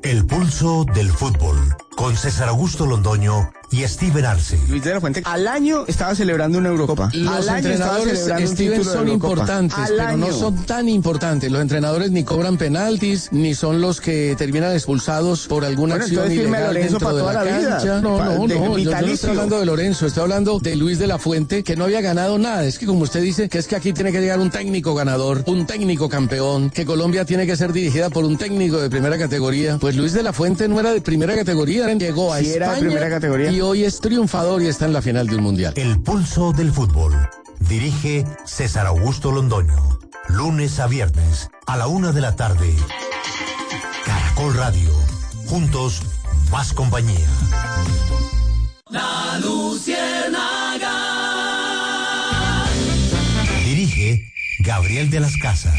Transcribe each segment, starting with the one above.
El pulso del fútbol, con César Augusto Londoño y Steven Arce. Luis de la Fuente al año estaba celebrando una Eurocopa. Los entrenadores, Steven, son importantes, pero no son tan importantes. Los entrenadores ni cobran penaltis, ni son los que terminan expulsados por alguna acción ilegal dentro de la cancha. No, yo no estoy hablando de Lorenzo, estoy hablando de Luis de la Fuente, que no había ganado nada. Es que como usted dice, que es que aquí tiene que llegar un técnico ganador, un técnico campeón, que Colombia tiene que ser dirigida por un técnico de primera categoría. Pues Luis de la Fuente no era de primera categoría, llegó a España era de primera categoría. Y hoy es triunfador y está en la final de un mundial. El pulso del fútbol. Dirige César Augusto Londoño. Lunes a viernes a la 1:00 p.m. Caracol Radio. Juntos, más compañía. La Luciérnaga. Dirige Gabriel de las Casas.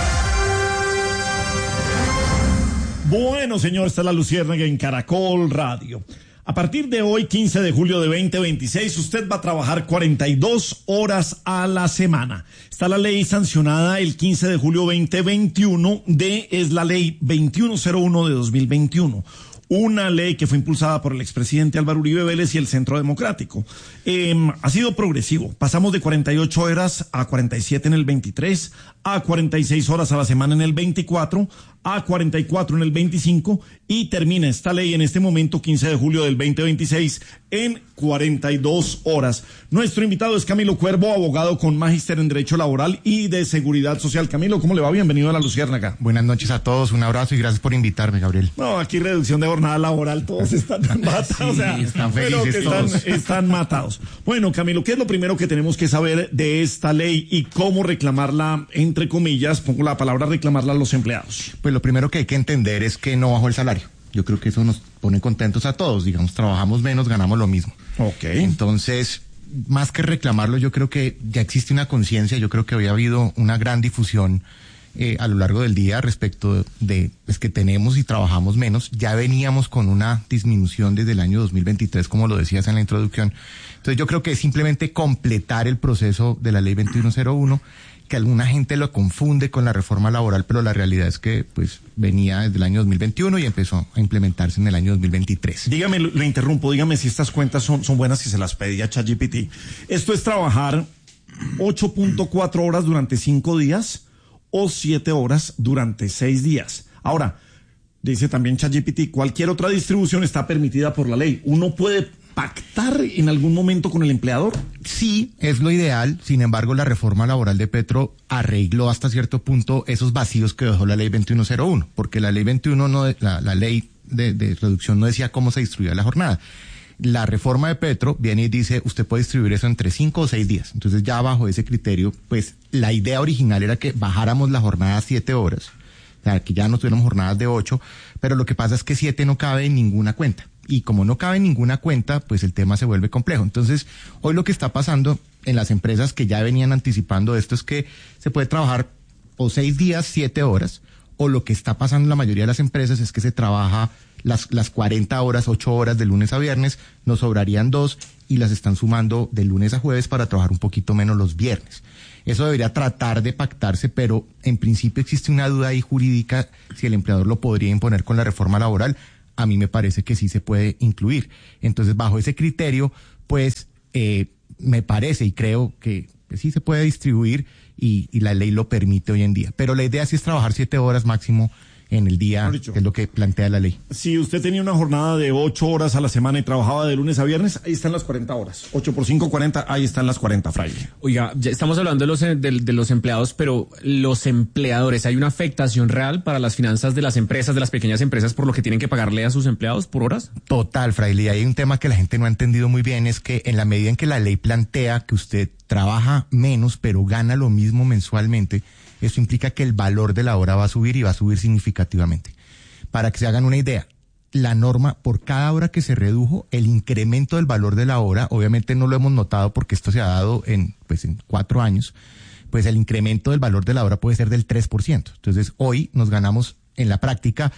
Bueno, señor, está la Luciérnaga en Caracol Radio. A partir de hoy, 15 de julio de 2026, usted va a trabajar 42 horas a la semana. Está la ley sancionada el 15 de julio 2021 es la ley 2101 de 2021. Una ley que fue impulsada por el expresidente Álvaro Uribe Vélez y el Centro Democrático. Ha sido progresivo. Pasamos de 48 horas a 47 en el 23, a 46 horas a la semana en el 24, a 44 en el 25 y termina esta ley en este momento, 15 de julio del 2026, en 42 horas. Nuestro invitado es Camilo Cuervo, abogado con magíster en Derecho Laboral y de Seguridad Social. Camilo, ¿cómo le va? Bienvenido a la Luciérnaga. Buenas noches a todos, un abrazo y gracias por invitarme, Gabriel. No, aquí reducción de jornada laboral, todos están matados, sí, o sea, están felices todos. Están matados. Bueno, Camilo, ¿qué es lo primero que tenemos que saber de esta ley y cómo reclamarla, entre comillas, pongo la palabra reclamarla a los empleados? Pues lo primero que hay que entender es que no bajó el salario. Yo creo que eso nos pone contentos a todos, digamos, trabajamos menos, ganamos lo mismo. Ok. Entonces, más que reclamarlo, yo creo que ya existe una conciencia, yo creo que había habido una gran difusión a lo largo del día respecto de pues, que tenemos y trabajamos menos. Ya veníamos con una disminución desde el año 2023, como lo decías en la introducción. Entonces yo creo que es simplemente completar el proceso de la ley 2101, que alguna gente lo confunde con la reforma laboral, pero la realidad es que pues venía desde el año 2021 y empezó a implementarse en el año 2023. Dígame, lo interrumpo, dígame si estas cuentas son buenas y se las pedí a ChatGPT. Esto es trabajar 8.4 horas durante 5 días o 7 horas durante 6 días. Ahora, dice también ChatGPT, cualquier otra distribución está permitida por la ley. ¿Uno puede pactar en algún momento con el empleador? Sí, es lo ideal. Sin embargo, la reforma laboral de Petro arregló hasta cierto punto esos vacíos que dejó la ley 2101, porque la ley 21 la ley de reducción no decía cómo se distribuía la jornada. La reforma de Petro viene y dice, usted puede distribuir eso entre 5 o 6 días. Entonces ya bajo ese criterio, pues la idea original era que bajáramos la jornada a 7 horas, o sea, que ya no tuviéramos jornadas de 8, pero lo que pasa es que 7 no cabe en ninguna cuenta. Y como no cabe en ninguna cuenta, pues el tema se vuelve complejo. Entonces, hoy lo que está pasando en las empresas que ya venían anticipando esto es que se puede trabajar o 6 días, 7 horas, o lo que está pasando en la mayoría de las empresas es que se trabaja las 40 horas, 8 horas de lunes a viernes, nos sobrarían 2 y las están sumando de lunes a jueves para trabajar un poquito menos los viernes. Eso debería tratar de pactarse, pero en principio existe una duda ahí jurídica si el empleador lo podría imponer con la reforma laboral. A mí me parece que sí se puede incluir. Entonces, bajo ese criterio, pues, me parece y creo que sí se puede distribuir y la ley lo permite hoy en día. Pero la idea sí es trabajar 7 horas máximo en el día, que es lo que plantea la ley. Si usted tenía una jornada de 8 horas a la semana y trabajaba de lunes a viernes, ahí están las 40 horas. 8 por 5, 40, ahí están las 40, Fraile. Oiga, ya estamos hablando de los empleados, pero los empleadores, ¿hay una afectación real para las finanzas de las empresas, de las pequeñas empresas, por lo que tienen que pagarle a sus empleados por horas? Total, Fraile, y hay un tema que la gente no ha entendido muy bien, es que en la medida en que la ley plantea que usted trabaja menos, pero gana lo mismo mensualmente, eso implica que el valor de la hora va a subir y va a subir significativamente. Para que se hagan una idea, la norma, por cada hora que se redujo, el incremento del valor de la hora, obviamente no lo hemos notado porque esto se ha dado en 4 años, pues el incremento del valor de la hora puede ser del 3%. Entonces, hoy nos ganamos en la práctica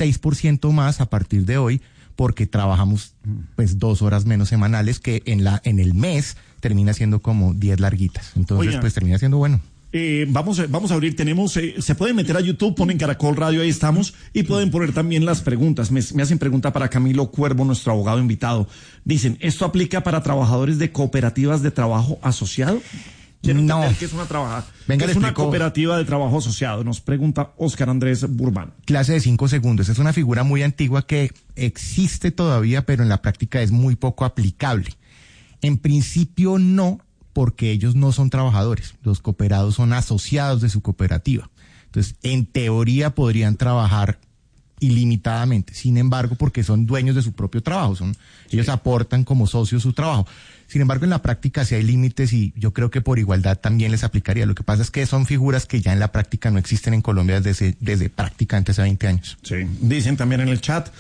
6% más a partir de hoy, porque trabajamos 2 horas menos semanales, que en el mes termina siendo como 10 larguitas. Entonces, pues termina siendo bueno. Vamos a abrir, se pueden meter a YouTube, ponen Caracol Radio, ahí estamos, y pueden poner también las preguntas. Me hacen pregunta para Camilo Cuervo, nuestro abogado invitado. Dicen, ¿esto aplica para trabajadores de cooperativas de trabajo asociado? No. ¿Qué es Venga, es una cooperativa de trabajo asociado? Nos pregunta Oscar Andrés Burbán. Clase de 5 segundos. Es una figura muy antigua que existe todavía, pero en la práctica es muy poco aplicable. En principio no, porque ellos no son trabajadores. Los cooperados son asociados de su cooperativa. Entonces, en teoría podrían trabajar ilimitadamente. Sin embargo, porque son dueños de su propio trabajo, ellos aportan como socios su trabajo. Sin embargo, en la práctica sí hay límites y yo creo que por igualdad también les aplicaría. Lo que pasa es que son figuras que ya en la práctica no existen en Colombia desde prácticamente hace 20 años. Sí. Dicen también en el chat,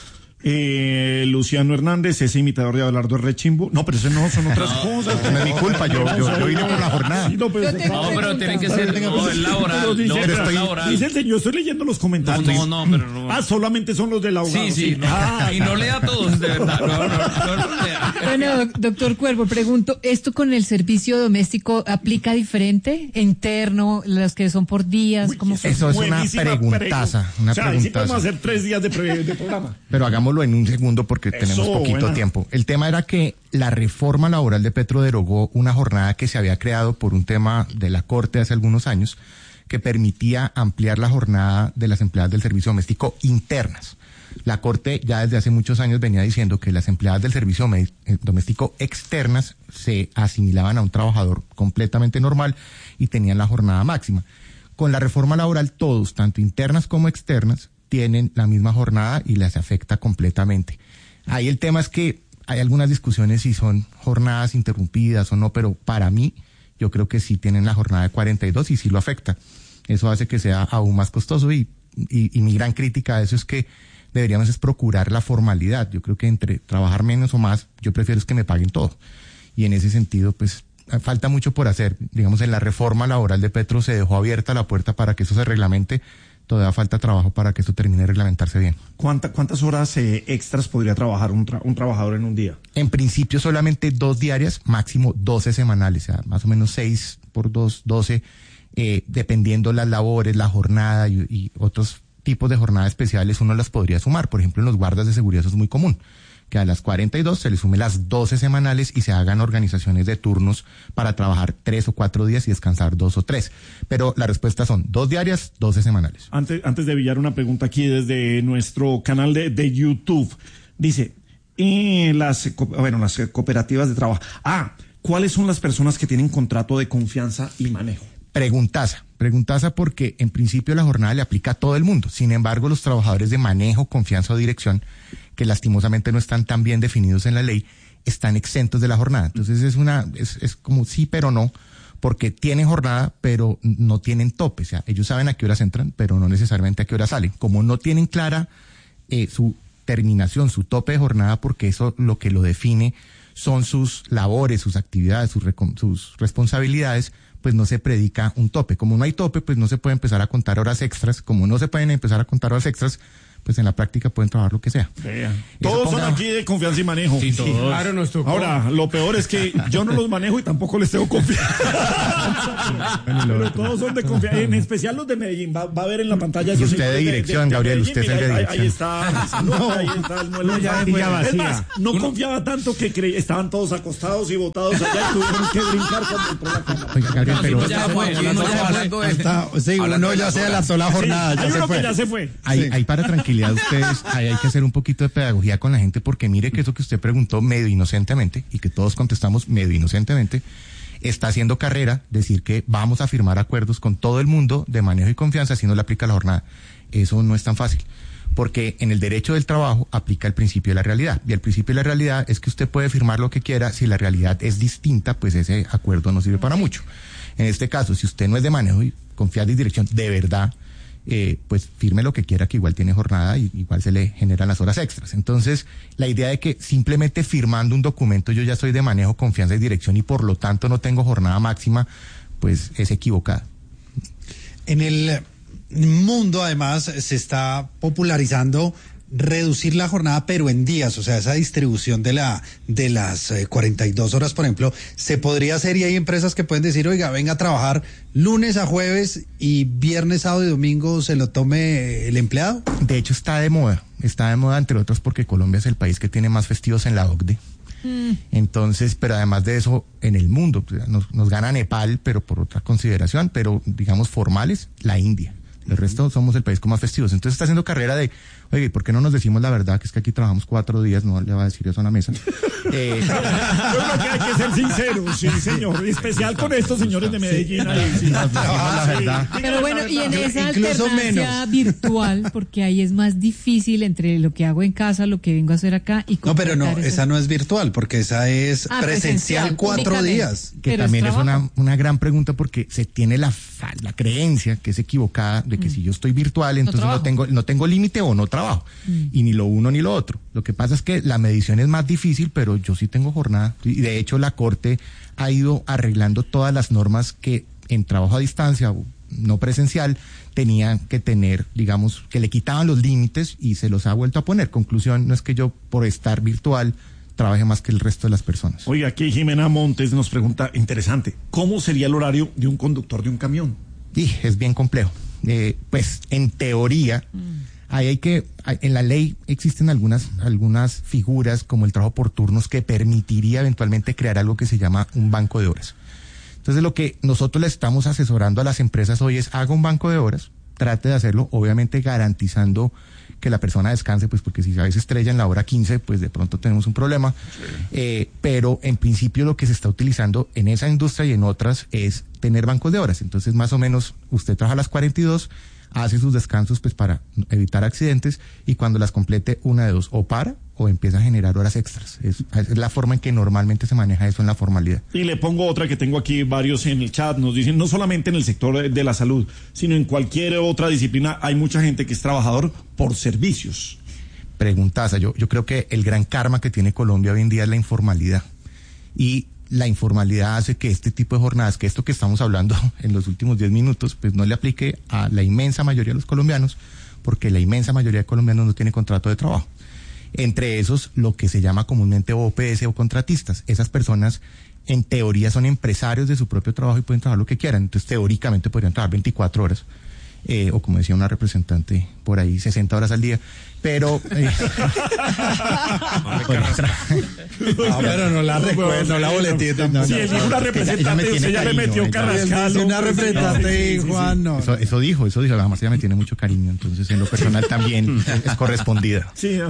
Luciano Hernández, ese imitador de Abelardo es rechimbo. No, pero eso no, son otras cosas. No es mi culpa, yo vine por la jornada. Sí, pero tiene que ser laboral. Dice el señor, yo estoy leyendo los comentarios. No. Solamente son los del abogado. Sí. Y no lea todos, de verdad. No lea. Bueno, doctor Cuervo, pregunto, ¿esto con el servicio doméstico aplica diferente? ¿Interno, los que son por días? ¿Cómo fue? Eso es una preguntaza. Sí podemos hacer 3 días de programa. Pero hagámoslo en un segundo porque tenemos poquito tiempo. El tema era que la reforma laboral de Petro derogó una jornada que se había creado por un tema de la Corte hace algunos años que permitía ampliar la jornada de las empleadas del servicio doméstico internas. La Corte ya desde hace muchos años venía diciendo que las empleadas del servicio doméstico externas se asimilaban a un trabajador completamente normal y tenían la jornada máxima. Con la reforma laboral todos, tanto internas como externas, tienen la misma jornada y les afecta completamente. Ahí el tema es que hay algunas discusiones si son jornadas interrumpidas o no, pero para mí yo creo que sí tienen la jornada de 42 y sí lo afecta. Eso hace que sea aún más costoso y mi gran crítica a eso es que deberíamos es procurar la formalidad. Yo creo que entre trabajar menos o más, yo prefiero es que me paguen todo. Y en ese sentido, pues falta mucho por hacer. Digamos, en la reforma laboral de Petro se dejó abierta la puerta para que eso se reglamente. Todavía falta trabajo para que esto termine de reglamentarse bien. ¿Cuántas horas extras podría trabajar un trabajador en un día? En principio solamente 2 diarias, máximo 12 semanales, o sea, más o menos 6 por 2, 12, dependiendo las labores, la jornada y otros tipos de jornadas especiales uno las podría sumar. Por ejemplo, en los guardas de seguridad eso es muy común, que a las 42 se le sume las 12 semanales y se hagan organizaciones de turnos para trabajar 3 o 4 días y descansar 2 o 3. Pero la respuesta son 2 diarias, 12 semanales. Antes de Villar, una pregunta aquí desde nuestro canal de YouTube. Dice, las cooperativas de trabajo. ¿Cuáles son las personas que tienen contrato de confianza y manejo? Preguntaza porque en principio la jornada le aplica a todo el mundo. Sin embargo, los trabajadores de manejo, confianza o dirección, que lastimosamente no están tan bien definidos en la ley, están exentos de la jornada. Entonces es como sí pero no, porque tienen jornada pero no tienen tope. O sea, ellos saben a qué horas entran, pero no necesariamente a qué horas salen. Como no tienen clara su terminación, su tope de jornada, porque eso lo que lo define son sus labores, sus actividades, sus responsabilidades, pues no se predica un tope. Como no hay tope, pues no se puede empezar a contar horas extras. Como no se pueden empezar a contar horas extras, pues en la práctica pueden trabajar lo que sea. Todos son aquí de confianza y manejo. Sí, todos. Claro, nos tocó. Ahora, lo peor es que yo no los manejo y tampoco les tengo confianza. Pero todos son de confianza. En especial los de Medellín. Va a ver en la pantalla. Y usted de dirección, Gabriel, usted es el de dirección. Ahí está el muelo ya. Es más, no confiaba tanto que estaban todos acostados y botados allá y tuvieron que brincar cuando entró la cámara. Oiga, Gabriel, pero uno ya se adelantó la jornada. Hay uno que ya se fue. Ahí para tranquilidad ustedes, ahí hay que hacer un poquito de pedagogía con la gente, porque mire que eso que usted preguntó medio inocentemente y que todos contestamos medio inocentemente, está haciendo carrera decir que vamos a firmar acuerdos con todo el mundo de manejo y confianza si no le aplica la jornada. Eso no es tan fácil, porque en el derecho del trabajo aplica el principio de la realidad, y el principio de la realidad es que usted puede firmar lo que quiera, si la realidad es distinta, pues ese acuerdo no sirve para mucho. En este caso, si usted no es de manejo y confianza y dirección, de verdad, pues firme lo que quiera, que igual tiene jornada y igual se le generan las horas extras. Entonces, la idea de que simplemente firmando un documento yo ya soy de manejo, confianza y dirección y por lo tanto no tengo jornada máxima, pues es equivocada. En el mundo, además, se está popularizando reducir la jornada, pero en días, o sea, esa distribución de las 42 horas, por ejemplo, se podría hacer, y hay empresas que pueden decir, oiga, venga a trabajar lunes a jueves y viernes, sábado y domingo se lo tome el empleado. De hecho, está de moda entre otros porque Colombia es el país que tiene más festivos en la OCDE. Entonces, pero además de eso, en el mundo, nos gana Nepal, pero por otra consideración, pero digamos formales, la India. El resto somos el país con más festivos. Entonces está haciendo carrera de, oye, ¿por qué no nos decimos la verdad? Que es que aquí trabajamos 4 días, no le va a decir eso a la mesa. Yo creo que hay que ser sinceros, sí, señor. Especial con estos señores de Medellín. Sí. La verdad. Pero bueno, y en esa alternancia virtual, porque ahí es más difícil entre lo que hago en casa, lo que vengo a hacer acá y no, pero no, esa no es virtual, porque esa es presencial 4 días. Que pero también es una gran pregunta, porque se tiene la creencia que es equivocada de que si yo estoy virtual, entonces no tengo límite o no trabajo. Y ni lo uno ni lo otro. Lo que pasa es que la medición es más difícil, pero yo sí tengo jornada. Y de hecho la Corte ha ido arreglando todas las normas que en trabajo a distancia o no presencial tenían que tener, digamos, que le quitaban los límites y se los ha vuelto a poner. Conclusión, no es que yo por estar virtual trabaje más que el resto de las personas. Oiga, aquí Jimena Montes nos pregunta, interesante, ¿cómo sería el horario de un conductor de un camión? Sí, es bien complejo. Pues en teoría, en la ley existen algunas figuras como el trabajo por turnos que permitiría eventualmente crear algo que se llama un banco de horas. Entonces lo que nosotros le estamos asesorando a las empresas hoy es haga un banco de horas, trate de hacerlo, obviamente garantizando que la persona descanse, pues porque si a veces estrella en la hora 15, pues de pronto tenemos un problema. Sí. Pero en principio lo que se está utilizando en esa industria y en otras es tener bancos de horas. Entonces más o menos usted trabaja a las 42, hace sus descansos pues para evitar accidentes, y cuando las complete, una de dos, o para o empieza a generar horas extras. Es la forma en que normalmente se maneja eso en la formalidad. Y le pongo otra que tengo aquí varios en el chat, nos dicen, no solamente en el sector de la salud, sino en cualquier otra disciplina, hay mucha gente que es trabajador por servicios. Preguntaza, yo creo que el gran karma que tiene Colombia hoy en día es la informalidad. Y la informalidad hace que este tipo de jornadas, que esto que estamos hablando en los últimos 10 minutos, pues no le aplique a la inmensa mayoría de los colombianos, porque la inmensa mayoría de colombianos no tiene contrato de trabajo. Entre esos, lo que se llama comúnmente OPS o contratistas. Esas personas, en teoría, son empresarios de su propio trabajo y pueden trabajar lo que quieran. Entonces, teóricamente podrían trabajar 24 horas. O como decía una representante por ahí, 60 horas al día. Pero pero no la recuerdo, no la boletita. Si él dijo una representante, usted ya le metió Carrascal. Una representante, Juan, no. Eso dijo, además ella me tiene mucho cariño, entonces en lo personal también es correspondida. Sí,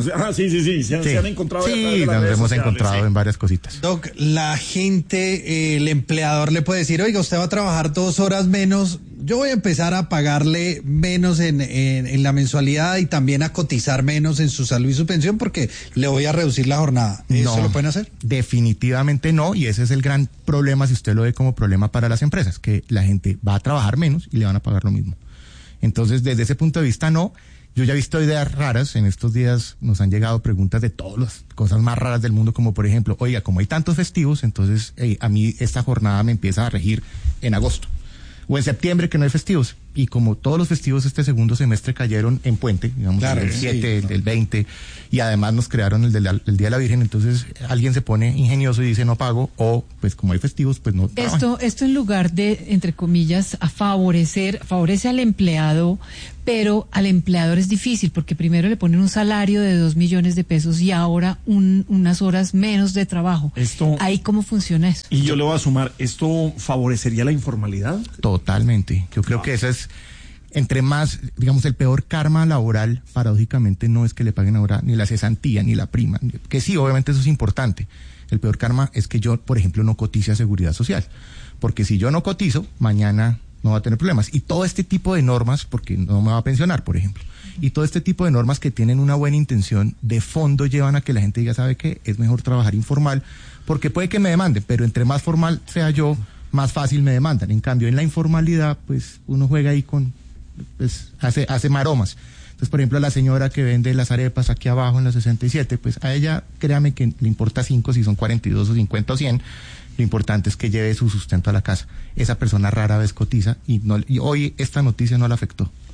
se han encontrado. Sí, nos hemos encontrado en varias cositas. Doc, la gente, el empleador le puede decir, oiga, usted va a trabajar 2 horas menos, yo voy a empezar a pagarle menos en la mensualidad y también a cotizar menos en su salud y su pensión porque le voy a reducir la jornada. ¿Eso lo pueden hacer? Definitivamente no, y ese es el gran problema, si usted lo ve como problema para las empresas, que la gente va a trabajar menos y le van a pagar lo mismo. Entonces, desde ese punto de vista, no. Yo ya he visto ideas raras, en estos días nos han llegado preguntas de todas las cosas más raras del mundo, como por ejemplo, oiga, como hay tantos festivos, entonces a mí esta jornada me empieza a regir en agosto. O en septiembre, que no hay festivos. Y como todos los festivos este segundo semestre cayeron en puente, digamos, claro, el 7, el del 20, y además nos crearon el Día de la Virgen, entonces alguien se pone ingenioso y dice no pago, o pues como hay festivos, pues no trabajan. Esto en lugar de, entre comillas, favorece al empleado, pero al empleador es difícil, porque primero le ponen un salario de 2 millones de pesos y ahora unas horas menos de trabajo. ¿Ahí cómo funciona eso? Y yo le voy a sumar, ¿esto favorecería la informalidad? Totalmente. Yo creo que esa es, entre más, digamos, el peor karma laboral, paradójicamente, no es que le paguen ahora ni la cesantía ni la prima, que sí, obviamente eso es importante. El peor karma es que yo, por ejemplo, no cotice a Seguridad Social, porque si yo no cotizo, mañana no va a tener problemas. Y todo este tipo de normas, porque no me va a pensionar, por ejemplo, y todo este tipo de normas que tienen una buena intención, de fondo llevan a que la gente diga, ¿sabe qué? Es mejor trabajar informal, porque puede que me demanden, pero entre más formal sea yo, más fácil me demandan. En cambio, en la informalidad, pues uno juega ahí pues hace maromas. Entonces, por ejemplo, la señora que vende las arepas aquí abajo en la 67, pues a ella, créame que le importa 5 si son 42 o 50 o 100. Lo importante es que lleve su sustento a la casa. Esa persona rara vez cotiza y hoy esta noticia no la afectó.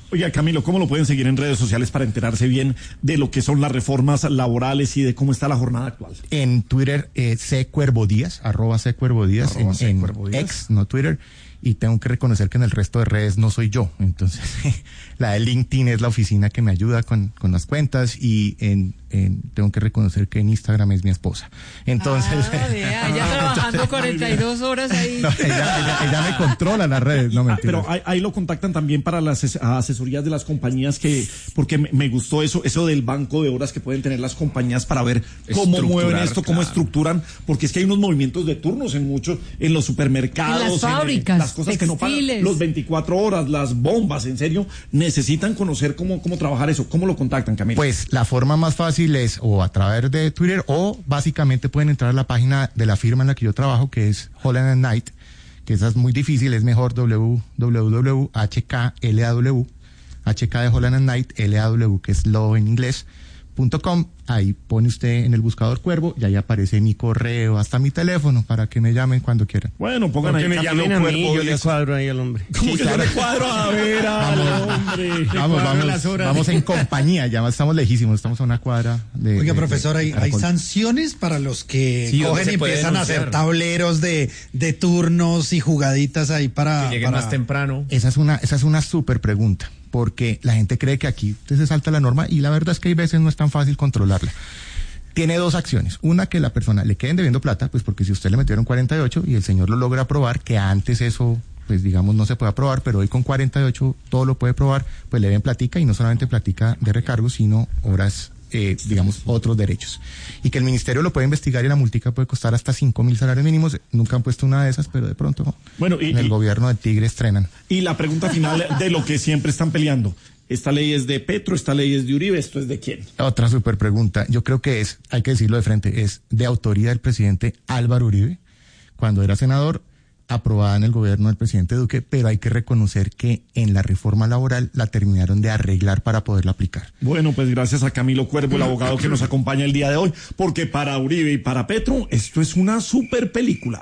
Oiga, Camilo, ¿cómo lo pueden seguir en redes sociales para enterarse bien de lo que son las reformas laborales y de cómo está la jornada actual? En Twitter, @ccuervodías, en X, no Twitter. Y tengo que reconocer que en el resto de redes no soy yo. Entonces, la de LinkedIn es la oficina que me ayuda con las cuentas y tengo que reconocer que en Instagram es mi esposa. Entonces... ya trabajando 42 horas ahí. No, ella me controla las redes, no mentiras. Pero ahí lo contactan también para las asesorías de las compañías porque me gustó eso del banco de horas que pueden tener las compañías para ver cómo mueven esto, cómo estructuran, porque es que hay unos movimientos de turnos en los supermercados, en las fábricas, las cosas textiles. que no pagan, los 24 horas, las bombas, en serio, necesitan conocer cómo trabajar eso. ¿Cómo lo contactan, Camilo? Pues la forma más fácil es o a través de Twitter o básicamente pueden entrar a la página de la firma en la que yo trabajo, que es Holland & Knight, que esa es muy difícil, es mejor www.hklaw, HK de Holland & Knight, LAW, que es law en inglés, .com. Ahí pone usted en el buscador Cuervo y ahí aparece mi correo, hasta mi teléfono, para que me llamen cuando quieran. Bueno, pongan ahí. Que me llamen a mí, yo le cuadro ahí al hombre. ¿Cómo que yo le cuadro? A ver, hombre. Vamos en compañía, ya estamos lejísimos, estamos a una cuadra de... Oiga, profesor, ¿hay sanciones para los que cogen y empiezan a hacer tableros de turnos y jugaditas ahí para... Que lleguen más temprano. Esa es una súper pregunta, porque la gente cree que aquí usted se salta la norma y la verdad es que hay veces no es tan fácil controlarla. Tiene dos acciones. Una, que la persona le queden debiendo plata, pues porque si usted le metieron 48 y el señor lo logra aprobar, que antes eso, pues digamos, no se puede aprobar, pero hoy con 48 todo lo puede probar, pues le den platica, y no solamente platica de recargo, sino horas, digamos, otros derechos. Y que el ministerio lo puede investigar y la multica puede costar hasta 5.000 salarios mínimos. Nunca han puesto una de esas, pero de pronto en el gobierno del Tigre estrenan. Y la pregunta final de lo que siempre están peleando. Esta ley es de Petro, esta ley es de Uribe, ¿esto es de quién? Otra súper pregunta. Yo creo que hay que decirlo de frente, es de autoría del presidente Álvaro Uribe, cuando era senador, aprobada en el gobierno del presidente Duque, pero hay que reconocer que en la reforma laboral la terminaron de arreglar para poderla aplicar. Bueno, pues gracias a Camilo Cuervo, el abogado que nos acompaña el día de hoy, porque para Uribe y para Petro esto es una súper película.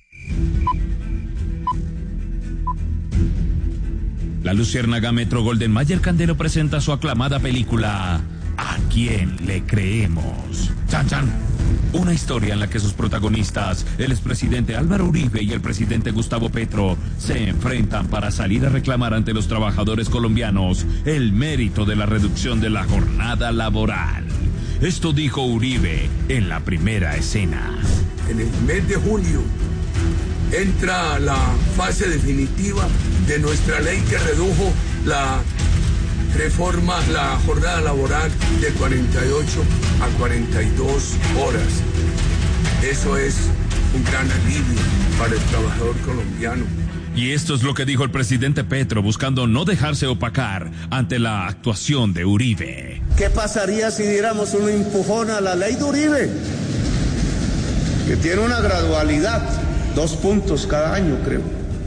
La luciérnaga Metro Golden Mayer Candelo presenta su aclamada película ¿A quién le creemos? ¡Chan, chan! Una historia en la que sus protagonistas, el expresidente Álvaro Uribe y el presidente Gustavo Petro, se enfrentan para salir a reclamar ante los trabajadores colombianos el mérito de la reducción de la jornada laboral. Esto dijo Uribe en la primera escena. En el mes de julio entra la fase definitiva de nuestra ley que redujo la jornada laboral de 48 a 42 horas. Eso es un gran alivio para el trabajador colombiano. Y esto es lo que dijo el presidente Petro, buscando no dejarse opacar ante la actuación de Uribe. ¿Qué pasaría si diéramos un empujón a la ley de Uribe? Que tiene una gradualidad, 2 puntos cada año, creo.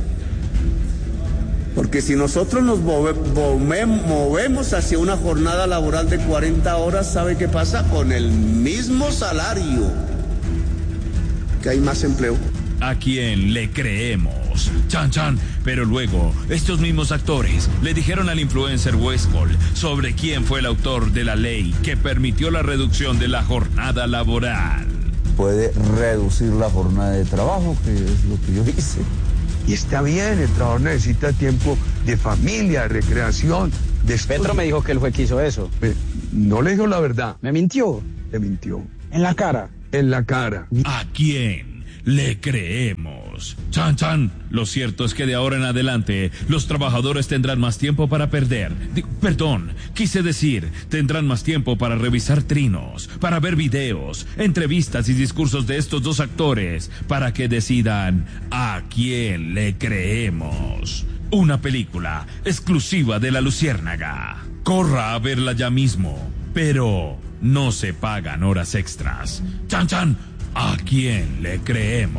Porque si nosotros nos movemos hacia una jornada laboral de 40 horas, ¿sabe qué pasa? Con el mismo salario, que hay más empleo. ¿A quién le creemos? Chan, chan. Pero luego, estos mismos actores le dijeron al influencer Westcol sobre quién fue el autor de la ley que permitió la reducción de la jornada laboral. Puede reducir la jornada de trabajo, que es lo que yo hice. Y está bien, el trabajador necesita tiempo de familia, de recreación, de estudio. Petro me dijo que él fue que hizo eso. No le dijo la verdad. ¿Me mintió? Le mintió. ¿En la cara? En la cara. ¿A quién le creemos? Chan, chan. Lo cierto es que de ahora en adelante los trabajadores tendrán más tiempo para quise decir, tendrán más tiempo para revisar trinos, para ver videos, entrevistas y discursos de estos dos actores, para que decidan a quién le creemos. Una película exclusiva de La Luciérnaga. Corra a verla ya mismo, pero no se pagan horas extras. Chan, chan. ¿A quién le creemos?